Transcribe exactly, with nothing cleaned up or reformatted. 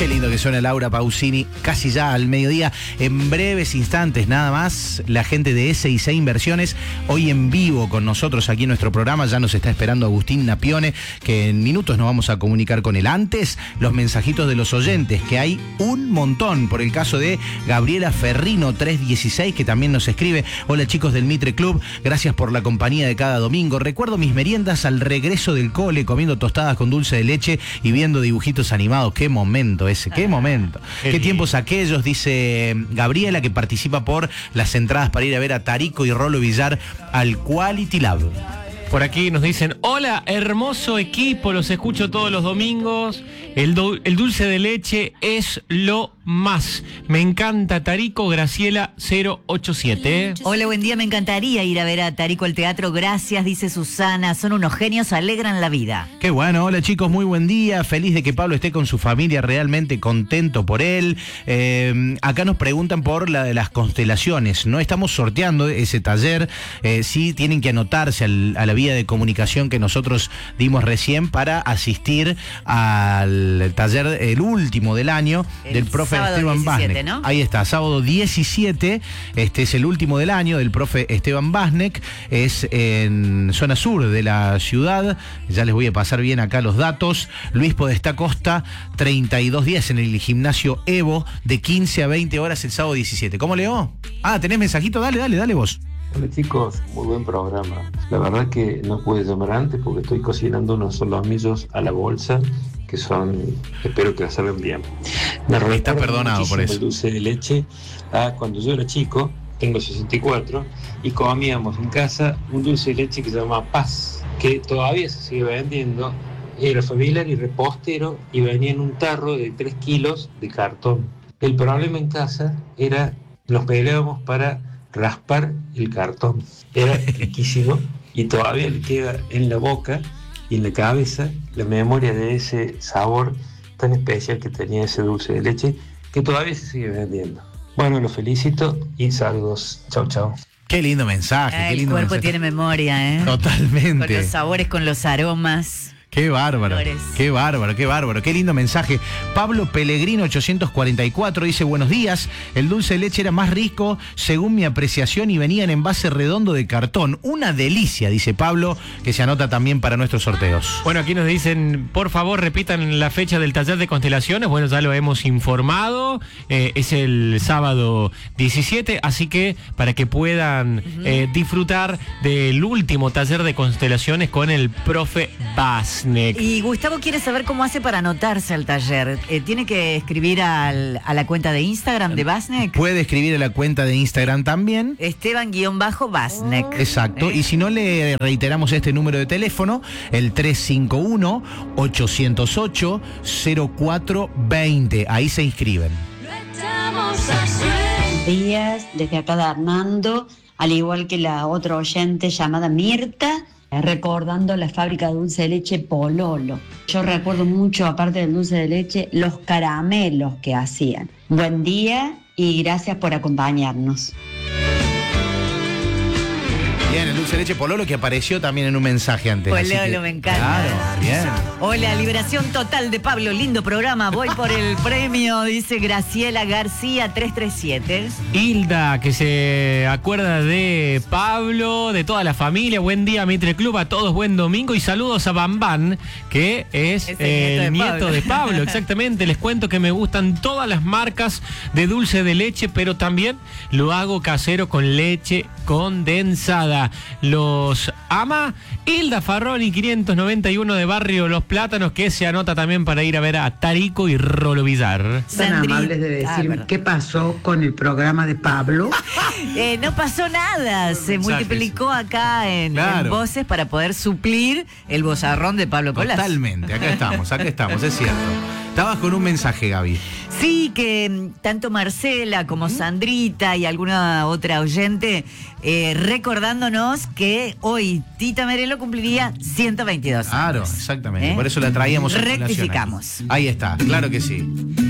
Qué lindo que suena Laura Pausini, casi ya al mediodía. En breves instantes, nada más, la gente de S I C Inversiones, hoy en vivo con nosotros aquí en nuestro programa. Ya nos está esperando Agustín Napione, que en minutos nos vamos a comunicar con él. Antes, los mensajitos de los oyentes, que hay un montón. Por el caso de Gabriela Ferrino tres dieciséis, que también nos escribe: hola chicos del Mitre Club, gracias por la compañía de cada domingo. Recuerdo mis meriendas al regreso del cole, comiendo tostadas con dulce de leche y viendo dibujitos animados. Qué momento ese, qué momento. Qué, qué tiempos aquellos, dice Gabriela, que participa por las entradas para ir a ver a Tarico y Rolo Villar al Quality Lab. Por aquí nos dicen: hola, hermoso equipo, los escucho todos los domingos. El, do, el dulce de leche es lo más. Me encanta Tarico. Graciela cero ocho siete. Hola, buen día, me encantaría ir a ver a Tarico al teatro. Gracias, dice Susana. Son unos genios, alegran la vida. Qué bueno, hola chicos, muy buen día. Feliz de que Pablo esté con su familia, realmente contento por él. Eh, acá nos preguntan por la de las constelaciones. No estamos sorteando ese taller. Eh, sí tienen que anotarse al, a la vía de comunicación que nosotros dimos recién para asistir al taller, el último del año, el del profe Esteban Basnek, ¿no? Ahí está, sábado diecisiete, este es el último del año del profe Esteban Basnek, es en zona sur de la ciudad. Ya les voy a pasar bien acá los datos. Luis Podestá Costa, treinta y dos diez en el gimnasio Evo, de quince a veinte horas el sábado diecisiete. ¿Cómo leo? Ah, ¿tenés mensajito? Dale, dale, dale vos. Hola chicos, muy buen programa. La verdad que no pude llamar antes porque estoy cocinando unos solomillos a la bolsa que son, espero que las salgan bien. Me está perdonado por eso. El dulce de leche a cuando yo era chico, tengo sesenta y cuatro, y comíamos en casa un dulce de leche que se llama Paz, que todavía se sigue vendiendo. Era familiar y repostero y venía en un tarro de tres kilos de cartón. El problema en casa era, nos peleábamos para raspar el cartón. Era riquísimo y todavía le queda en la boca y en la cabeza la memoria de ese sabor tan especial que tenía ese dulce de leche, que todavía se sigue vendiendo. Bueno, los felicito y saludos. Chau, chau. Qué lindo mensaje. Ay, qué lindo el cuerpo mensaje. Tiene memoria, ¿eh? Totalmente. Con los sabores, con los aromas. Qué bárbaro, Flores. qué bárbaro, qué bárbaro, qué lindo mensaje. Pablo Pellegrino ochocientos cuarenta y cuatro dice: buenos días, el dulce de leche era más rico según mi apreciación y venía en envase redondo de cartón. Una delicia, dice Pablo, que se anota también para nuestros sorteos. Bueno, aquí nos dicen: por favor repitan la fecha del taller de constelaciones. Bueno, ya lo hemos informado, eh, es el sábado diecisiete, así que para que puedan uh-huh. eh, disfrutar del último taller de constelaciones con el profe Bas. Y Gustavo quiere saber cómo hace para anotarse al taller. Eh, ¿Tiene que escribir al, a la cuenta de Instagram de Basnek? Puede escribir a la cuenta de Instagram también. Esteban-Basnek. Exacto. Eh. Y si no, le reiteramos este número de teléfono, el tres cinco uno, ocho cero ocho, cero cuatro dos cero. Ahí se inscriben. Buenos días, desde acá de Hernando, al igual que la otra oyente llamada Mirta, recordando la fábrica de dulce de leche Pololo. Yo recuerdo mucho, aparte del dulce de leche, los caramelos que hacían. Buen día y gracias por acompañarnos. Bien, el dulce de leche Pololo, que apareció también en un mensaje antes. Pololo, que, me encanta. Claro, bien. Hola, liberación total de Pablo, lindo programa, voy por el premio, dice Graciela García tres tres siete. Hilda, que se acuerda de Pablo, de toda la familia. Buen día, Mitre Club, a todos buen domingo y saludos a Bambán, que es, es el, el nieto, de, nieto Pablo. de Pablo. Exactamente, les cuento que me gustan todas las marcas de dulce de leche, pero también lo hago casero con leche condensada. Los ama Hilda Farroni quinientos noventa y uno de Barrio Los Plátanos, que se anota también para ir a ver a Tarico y Rolo Villar. Tan amables de decirme ah, qué pasó con el programa de Pablo. eh, no pasó nada, se multiplicó acá en, claro. en voces para poder suplir el vozarrón de Pablo Colas. Totalmente, acá estamos, acá estamos, es cierto. Estabas con un mensaje, Gaby. Sí, que tanto Marcela como Sandrita y alguna otra oyente eh, recordándonos que hoy Tita Merelo cumpliría ciento veintidós años. Claro, exactamente. ¿Eh? Por eso la traíamos. Rectificamos. Ahí está, claro que sí.